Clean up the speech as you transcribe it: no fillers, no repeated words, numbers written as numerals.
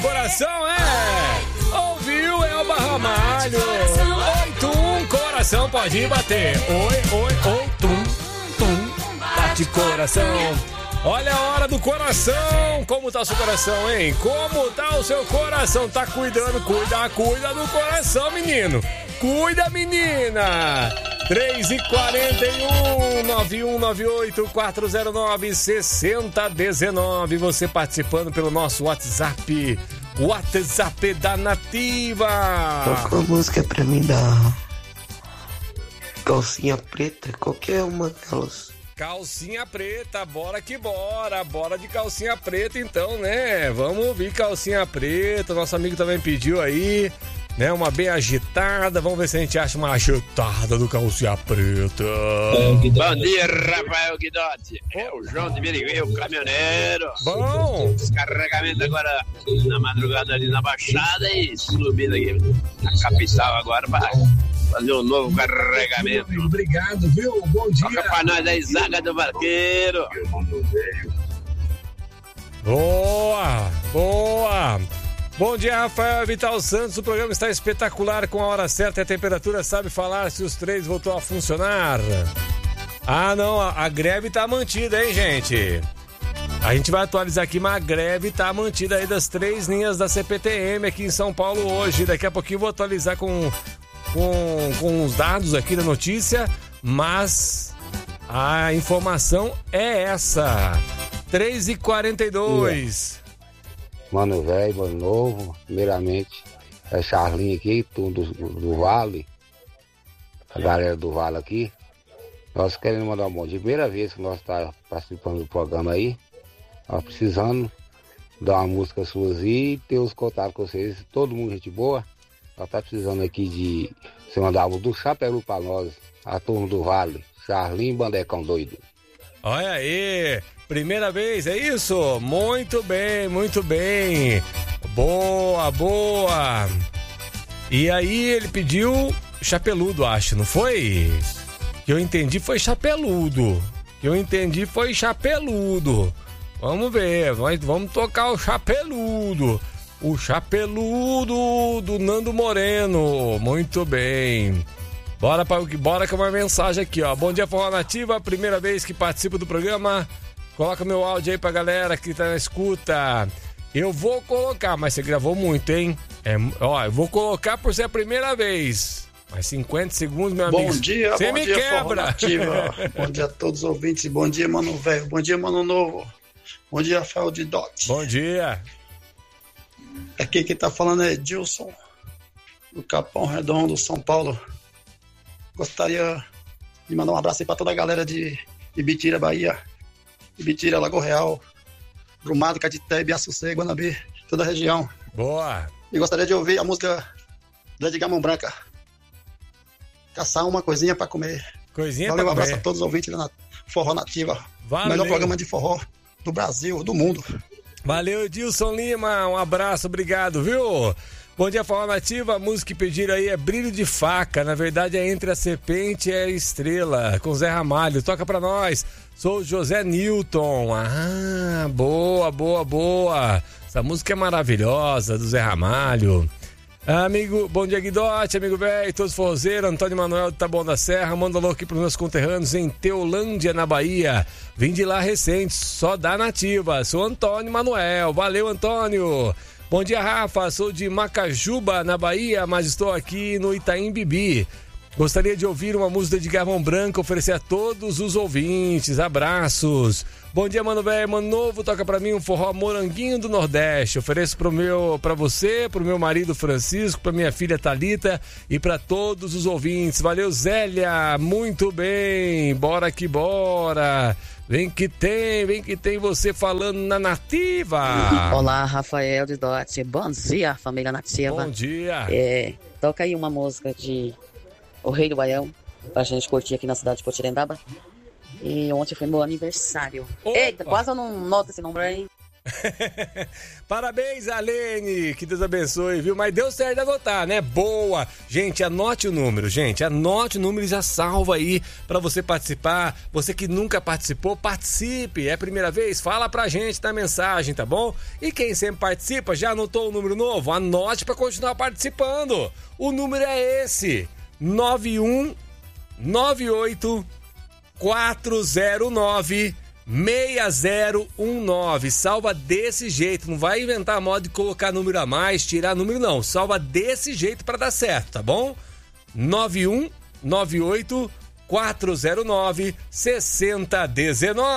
coração, ouviu Elba Ramalho. 81, coração pode ir bater. Oi, tum, bate coração. Olha a hora do coração. Como tá o seu coração, hein? Como tá o seu coração? Tá cuidando? Cuida do coração, menino. Cuida, menina. 3h41, 9198-409-6019. Você participando pelo nosso WhatsApp da Nativa. Toca a música pra mim da Calcinha Preta, qualquer uma delas. Calcinha Preta, bora que bora. Bora de Calcinha Preta então, né? Vamos ouvir Calcinha Preta. Nosso amigo também pediu aí, né? Uma bem agitada. Vamos ver se a gente acha uma agitada do Calcinha Preta. Bom dia, Rafael Guidotti. É o João de Birigui, o caminhoneiro. Bom. Descarregamento agora na madrugada ali na Baixada e subindo aqui na capital agora para fazer um novo carregamento. Obrigado, viu? Bom dia. Toca pra nós aí, Zaga do Barqueiro. Boa. Bom dia, Rafael Vital Santos. O programa está espetacular, com a hora certa e a temperatura. Sabe falar se os três voltou a funcionar? Ah, não, a greve tá mantida, hein, gente? A gente vai atualizar aqui, mas a greve tá mantida aí das 3 linhas da CPTM aqui em São Paulo hoje. Daqui a pouquinho eu vou atualizar com os dados aqui da notícia, mas a informação é essa. 3h42. Mano velho, mano novo, primeiramente é Charlinho aqui, tudo do Vale, a galera do Vale aqui. Nós queremos mandar um bom dia, primeira vez que nós estamos participando do programa aí, nós precisando dar uma música suas e ter os contatos com vocês, todo mundo gente boa. Nós tá precisando aqui de você mandar o do Chapelu pra nós, a turma do Vale, Charlinho Bandecão doido. Olha aí, primeira vez, é isso? Muito bem. Boa. E aí ele pediu Chapeludo, acho, não foi? Que eu entendi foi Chapeludo. Vamos ver, vamos tocar o Chapeludo. O Chapeludo do Nando Moreno. Muito bem. Bora com uma mensagem aqui, ó. Bom dia, Forró Nativa. Primeira vez que participo do programa. Coloca meu áudio aí pra galera que tá na escuta. Eu vou colocar, mas você gravou muito, hein? Eu vou colocar por ser a primeira vez. Mas 50 segundos, meu amigo. Bom dia, você me quebra. Bom dia a todos os ouvintes. Bom dia, mano velho. Bom dia, mano novo. Bom dia, Rafael de Dot. Bom dia. Aqui quem tá falando é Edilson, do Capão Redondo, São Paulo. Gostaria de mandar um abraço aí pra toda a galera de Ibitira, Bahia. Ibitira, Lagoa Real, Brumado, Caeté, Biaçucê, Guanabí, toda a região. Boa. E gostaria de ouvir a música da Edgar Mão Branca. Caçar uma coisinha pra comer. Valeu, um abraço a todos os ouvintes da Forró Nativa. Valeu. Melhor programa de forró do Brasil, do mundo. Valeu, Edilson Lima, um abraço, obrigado, viu? Bom dia, Forró Nativa, a música que pediram aí é Brilho de Faca, na verdade é Entre a Serpente e a Estrela, com Zé Ramalho, toca pra nós, sou o José Newton. Ah, boa, essa música é maravilhosa, do Zé Ramalho. Amigo, bom dia, Guidote, amigo velho, todos forrozeiros, Antônio Manuel do Taboão da Serra, manda alô aqui pros meus conterrâneos em Teolândia, na Bahia. Vim de lá recente, só da Nativa, sou Antônio Manuel, valeu, Antônio. Bom dia, Rafa, sou de Macajuba, na Bahia, mas estou aqui no Itaim Bibi. Gostaria de ouvir uma música de Edgar Mão Branca, oferecer a todos os ouvintes, abraços. Bom dia, mano velho, mano novo, toca pra mim um forró Moranguinho do Nordeste. Ofereço pra você, pro meu marido Francisco, pra minha filha Thalita e pra todos os ouvintes. Valeu, Zélia, muito bem, bora que bora. Vem que tem você falando na Nativa. Olá, Rafael de Dote, bom dia, família Nativa. Bom dia. Toca aí uma música de O Rei do Baião, pra gente curtir aqui na cidade de Potirendaba. E ontem foi meu aniversário. Opa. Eita, quase eu não noto esse número aí. Parabéns, Alene, que Deus abençoe, viu? Mas deu certo de anotar, né? Boa! Gente, anote o número, e já salva aí pra você participar. Você que nunca participou, participe. É a primeira vez? Fala pra gente na mensagem, tá bom? E quem sempre participa, já anotou o número novo? Anote pra continuar participando. O número é esse: 9198 409 6019. Salva desse jeito, não vai inventar modo de colocar número a mais, tirar número não. Salva desse jeito para dar certo, tá bom? 9198 409 6019.